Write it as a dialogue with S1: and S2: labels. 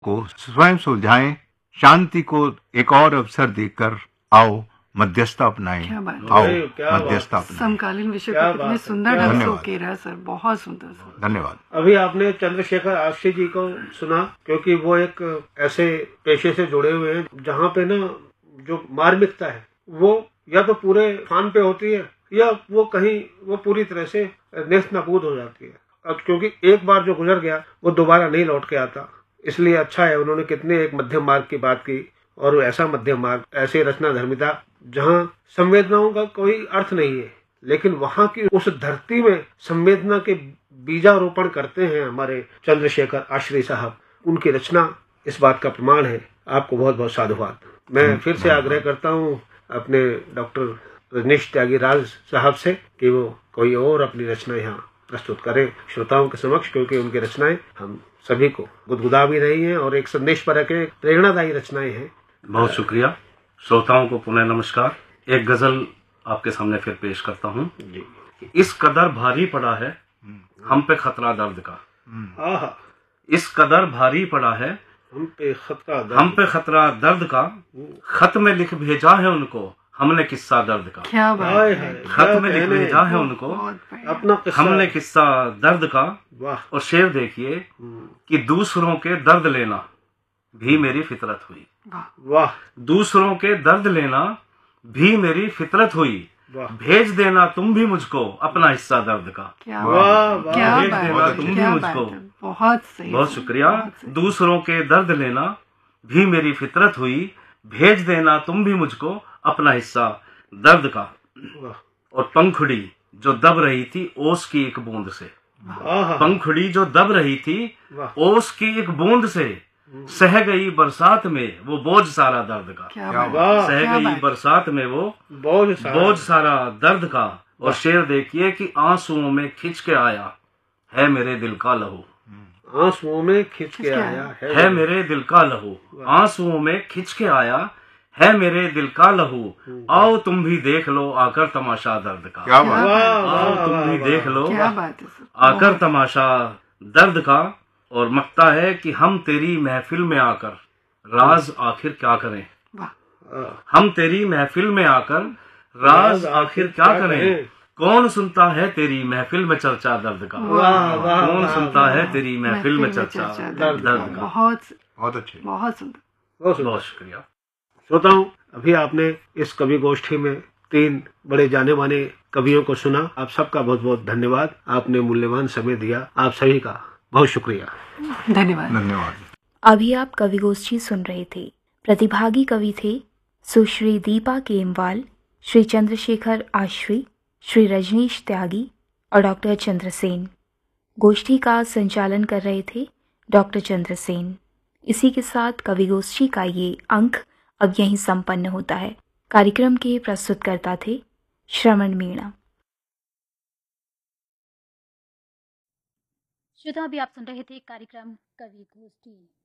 S1: को स्वयं सुलझाएं, शांति को एक और अवसर देकर आओ मध्यस्थता अपनाएं।
S2: क्या बात
S1: आओ
S2: है,
S3: क्या
S1: मध्यस्थता अपनाएं।
S2: समकालीन विषय
S3: क्या
S2: को कितने
S3: बात है,
S2: सुंदर
S3: क्या
S2: ढंग से
S1: धन्यवाद।
S2: उकेरा सर, बहुत सुंदर सर।
S1: धन्यवाद।
S3: अभी आपने चंद्रशेखर आश्री जी को सुना, क्योंकि वो एक ऐसे पेशे से जुड़े हुए हैं जहाँ पे ना जो मार्मिकता है वो या तो पूरे फान पे होती है या वो कहीं वो पूरी तरह से नेस्त नाबूद हो जाती है। अब क्योंकि एक बार जो गुजर गया वो दोबारा नहीं लौट के आता, इसलिए अच्छा है उन्होंने कितने एक मध्यम मार्ग की बात की। और ऐसा मध्यम मार्ग, ऐसे रचना धर्मिता जहाँ संवेदनाओं का कोई अर्थ नहीं है, लेकिन वहां की उस धरती में संवेदना के बीजारोपण करते हैं हमारे चंद्रशेखर आश्री साहब। उनकी रचना इस बात का प्रमाण है। आपको बहुत बहुत साधुवाद। मैं फिर से आग्रह करता हूँ अपने डॉक्टर रजनीश त्यागी राज साहब से कि वो कोई और अपनी रचना यहाँ प्रस्तुत करें श्रोताओं के समक्ष, क्योंकि उनकी रचनाएं हम सभी को गुदगुदा भी रही हैं और एक संदेश परक है, प्रेरणादायी रचनाएं हैं।
S4: बहुत शुक्रिया। श्रोताओं को पुनः नमस्कार। एक गजल आपके सामने फिर पेश करता हूँ। इस कदर भारी पड़ा है हम पे खतरा दर्द का,
S3: आहा,
S4: इस कदर भारी पड़ा है
S3: हम पे
S4: खतरा दर्द का, खत में लिख भेजा है उनको हमने किस्सा दर्द का।
S2: क्या बात
S3: हाय
S2: है,
S3: हाय,
S4: खत में लिख भेजा है उनको
S2: बहुत बढ़िया।
S3: अपना किस्सा।
S4: हमने किस्सा दर्द का।
S3: वाह,
S4: और शेर देखिए कि दूसरों के दर्द लेना भी मेरी फितरत हुई,
S3: वाह,
S4: दूसरों के दर्द लेना भी मेरी फितरत हुई,
S3: वाह,
S4: भेज देना तुम भी मुझको अपना हिस्सा दर्द का।
S2: क्या
S3: वाह,
S2: बात
S3: वाह,
S2: है, क्या
S4: भेज
S2: बात
S4: देना
S2: है,
S4: तुम भी
S2: क्या
S4: मुझको।
S2: बात है, बहुत सही,
S4: बहुत शुक्रिया।
S2: बहुत सही।
S4: दूसरों के दर्द लेना भी मेरी फितरत हुई, भेज देना तुम भी मुझको अपना हिस्सा दर्द का।
S3: वाह,
S4: और पंखुड़ी जो दब रही थी ओस की एक बूंद से,
S3: आहा,
S4: पंखुड़ी जो दब रही थी
S3: वाह,
S4: ओस की एक बूंद से, सह गई बरसात में वो बोझ सारा दर्द का।
S2: क्या बात है,
S3: वाह,
S4: सह
S2: क्या
S4: गई
S2: बात है।
S4: बरसात में वो
S3: बोझ
S4: सारा दर्द का। और शेर देखिए कि आंसुओं में खिंच के आया है मेरे दिल का लहू,
S3: आंसुओं में खिंच के आया
S4: है मेरे दिल का लहू, आंसुओं में खिंच के आया है मेरे दिल का लहू। आओ तुम भी देख लो आकर तमाशा दर्द का।
S1: क्या बात है।
S3: वाह,
S4: आओ
S3: वाह,
S4: तुम
S3: वाह,
S4: भी
S3: वाह,
S4: देख लो
S2: क्या बात है सर,
S4: आकर तमाशा दर्द का। और मकता है कि हम तेरी महफिल में आकर राज आखिर क्या करें,
S2: वाह,
S4: हम तेरी महफिल में आकर राज आखिर क्या करें। कौन सुनता है तेरी महफिल में चर्चा दर्द का,
S3: वाह, वाह,
S4: कौन
S3: वाह,
S4: सुनता है तेरी महफिल में चर्चा
S2: दर्द
S4: दर्द
S2: का।
S4: का।
S2: बहुत
S1: अच्छे।
S2: बहुत सुंदर।
S3: बहुत सुंदर।
S4: बहुत शुक्रिया।
S3: श्रोताओं, अभी आपने इस कवि गोष्ठी में 3 बड़े जाने माने कवियों को सुना। आप सबका बहुत बहुत धन्यवाद। आपने मूल्यवान समय दिया। आप सभी का बहुत शुक्रिया।
S2: धन्यवाद।
S1: धन्यवाद।
S5: अभी आप कवि गोष्ठी सुन रहे थे। प्रतिभागी कवि थे सुश्री दीपा केमवाल, श्री चंद्रशेखर आश्री, श्री रजनीश त्यागी और डॉक्टर चंद्रसेन। गोष्ठी का संचालन कर रहे थे डॉक्टर चंद्रसेन। इसी के साथ कवि गोष्ठी का ये अंक अब यहीं संपन्न होता है। कार्यक्रम के प्रस्तुतकर्ता थे श्रवण मीणा।
S6: श्रोता, अभी आप सुन रहे थे कार्यक्रम कवि गोष्ठी।